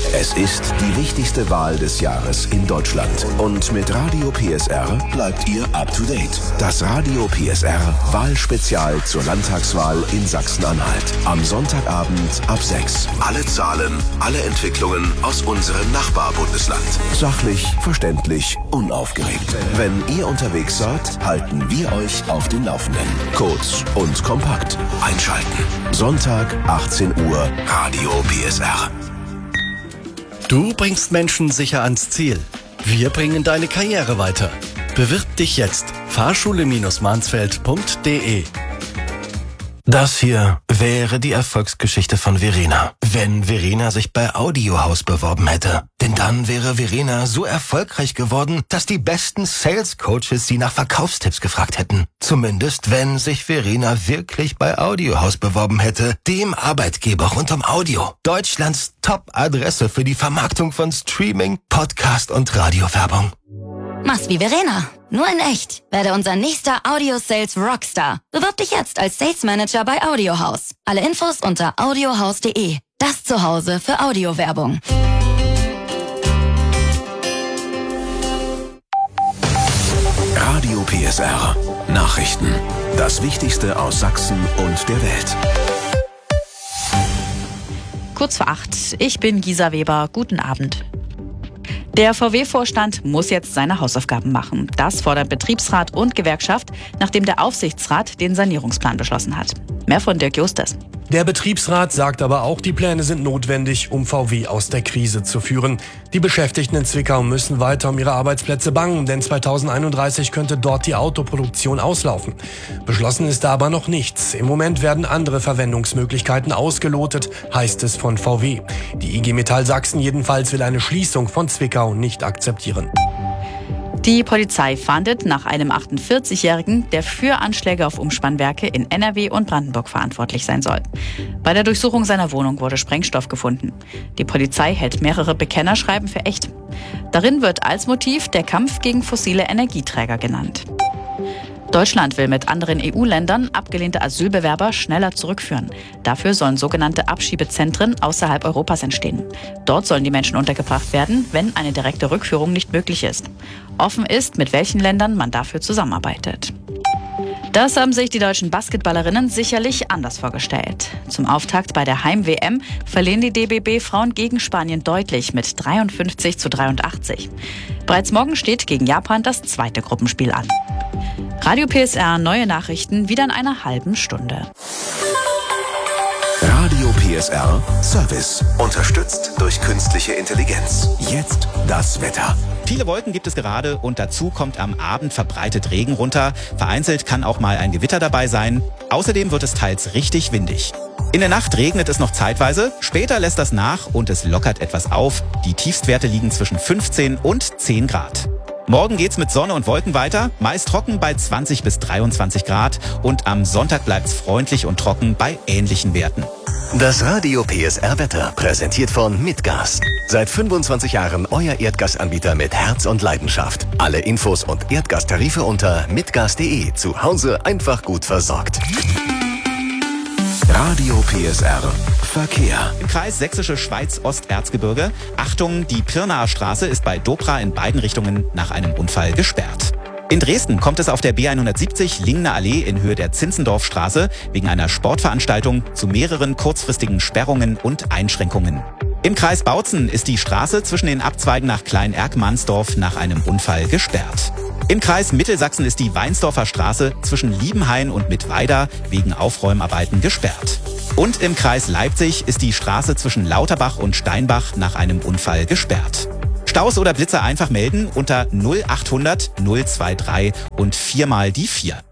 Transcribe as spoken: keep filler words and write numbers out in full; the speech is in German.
Es ist die wichtigste Wahl des Jahres in Deutschland. Und mit Radio P S R bleibt ihr up to date. Das Radio P S R Wahlspezial zur Landtagswahl in Sachsen-Anhalt. Am Sonntagabend ab sechs. Alle Zahlen, alle Entwicklungen aus unserem Nachbarbundesland. Sachlich, verständlich, unaufgeregt. Wenn ihr unterwegs seid, halten wir euch auf den Laufenden. Kurz und kompakt. Einschalten. Sonntag, achtzehn Uhr, Radio P S R. Du bringst Menschen sicher ans Ziel. Wir bringen deine Karriere weiter. Bewirb dich jetzt. Fahrschule Mansfeld punkt de. Das hier wäre die Erfolgsgeschichte von Verena, wenn Verena sich bei Audiohaus beworben hätte. Denn dann wäre Verena so erfolgreich geworden, dass die besten Sales-Coaches sie nach Verkaufstipps gefragt hätten. Zumindest, wenn sich Verena wirklich bei Audiohaus beworben hätte, dem Arbeitgeber rund um Audio. Deutschlands Top-Adresse für die Vermarktung von Streaming, Podcast und Radiowerbung. Mach's wie Verena, nur in echt. Werde unser nächster Audio-Sales Rockstar. Bewirb dich jetzt als Sales Manager bei Audiohaus. Alle Infos unter audiohaus punkt de. Das Zuhause für Audiowerbung. Radio P S R. Nachrichten. Das Wichtigste aus Sachsen und der Welt. Kurz vor acht. Ich bin Gisa Weber. Guten Abend. Der V W-Vorstand muss jetzt seine Hausaufgaben machen. Das fordert Betriebsrat und Gewerkschaft, nachdem der Aufsichtsrat den Sanierungsplan beschlossen hat. Mehr von Dirk Justes. Der Betriebsrat sagt aber auch, die Pläne sind notwendig, um V W aus der Krise zu führen. Die Beschäftigten in Zwickau müssen weiter um ihre Arbeitsplätze bangen, denn zweitausendeinunddreißig könnte dort die Autoproduktion auslaufen. Beschlossen ist da aber noch nichts. Im Moment werden andere Verwendungsmöglichkeiten ausgelotet, heißt es von V W. Die I G Metall Sachsen jedenfalls will eine Schließung von Zwickau nicht akzeptieren. Die Polizei fahndet nach einem achtundvierzigjährigen, der für Anschläge auf Umspannwerke in N R W und Brandenburg verantwortlich sein soll. Bei der Durchsuchung seiner Wohnung wurde Sprengstoff gefunden. Die Polizei hält mehrere Bekennerschreiben für echt. Darin wird als Motiv der Kampf gegen fossile Energieträger genannt. Deutschland will mit anderen E U-Ländern abgelehnte Asylbewerber schneller zurückführen. Dafür sollen sogenannte Abschiebezentren außerhalb Europas entstehen. Dort sollen die Menschen untergebracht werden, wenn eine direkte Rückführung nicht möglich ist. Offen ist, mit welchen Ländern man dafür zusammenarbeitet. Das haben sich die deutschen Basketballerinnen sicherlich anders vorgestellt. Zum Auftakt bei der Heim-W M verlieren die D B B-Frauen gegen Spanien deutlich mit dreiundfünfzig zu dreiundachtzig. Bereits morgen steht gegen Japan das zweite Gruppenspiel an. Radio P S R, neue Nachrichten, wieder in einer halben Stunde. Radio P S R Service. Unterstützt durch künstliche Intelligenz. Jetzt das Wetter. Viele Wolken gibt es gerade und dazu kommt am Abend verbreitet Regen runter. Vereinzelt kann auch mal ein Gewitter dabei sein. Außerdem wird es teils richtig windig. In der Nacht regnet es noch zeitweise, später lässt das nach und es lockert etwas auf. Die Tiefstwerte liegen zwischen fünfzehn und zehn Grad. Morgen geht's mit Sonne und Wolken weiter, meist trocken bei zwanzig bis dreiundzwanzig Grad und am Sonntag bleibt's freundlich und trocken bei ähnlichen Werten. Das Radio P S R Wetter, präsentiert von Mitgas. Seit fünfundzwanzig Jahren euer Erdgasanbieter mit Herz und Leidenschaft. Alle Infos und Erdgastarife unter mitgas punkt de. Zu Hause einfach gut versorgt. Radio P S R Verkehr. Im Kreis Sächsische Schweiz-Osterzgebirge. Achtung, die Pirnaer Straße ist bei Dopra in beiden Richtungen nach einem Unfall gesperrt. In Dresden kommt es auf der B hundertsiebzig Lingener Allee in Höhe der Zinzendorfstraße wegen einer Sportveranstaltung zu mehreren kurzfristigen Sperrungen und Einschränkungen. Im Kreis Bautzen ist die Straße zwischen den Abzweigen nach Klein-Erkmannsdorf nach einem Unfall gesperrt. Im Kreis Mittelsachsen ist die Weinsdorfer Straße zwischen Liebenhain und Mittweida wegen Aufräumarbeiten gesperrt. Und im Kreis Leipzig ist die Straße zwischen Lauterbach und Steinbach nach einem Unfall gesperrt. Staus oder Blitzer einfach melden unter null achthundert null drei drei und viermal die vier.